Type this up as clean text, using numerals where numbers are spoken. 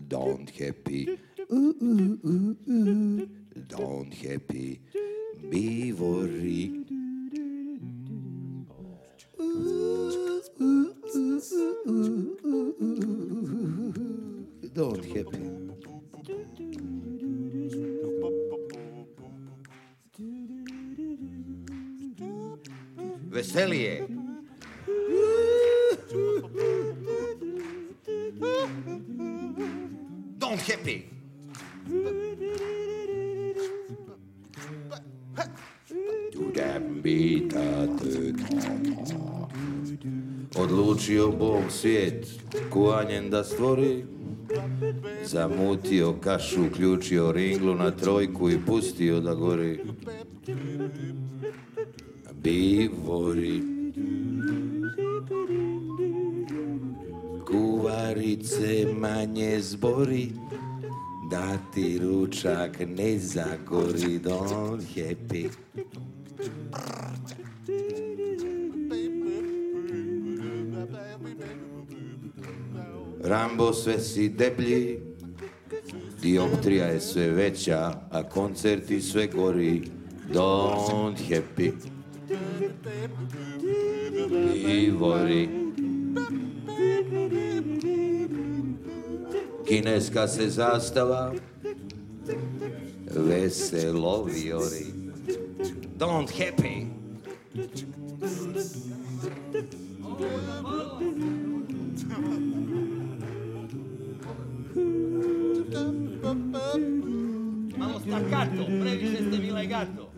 don't happy, don't happy, be worry. Don't happy. Veselije. Don't happy. Odlučio Bog svijet kuvanjem da stvori, zamutio kašu, uključio ringlu na trojku i pustio da gori. Bivori, kuvarice manje zbori, da ti ručak ne zagori. Don't happy. Rambo sve si deblji, dioptrija je sve veća, a koncerti sve gori. Don't happy. Bivori, kineska se zastava veselo vijori. Don't happy. Malo staccato, previše ste mi legato.